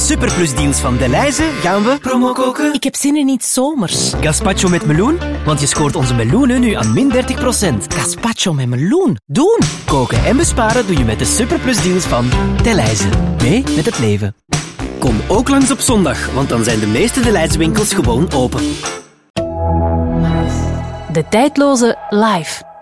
superplusdeals van Delhaize gaan we promo koken. Ik heb zin in iets zomers. Gazpacho met meloen, want je scoort onze meloenen nu aan min 30%. Gazpacho met meloen. Doen! Koken en besparen doe je met de superplusdeals van Delhaize. Mee met het leven. Kom ook langs op zondag, want dan zijn de meeste Delhaize winkels gewoon open. De tijdloze live.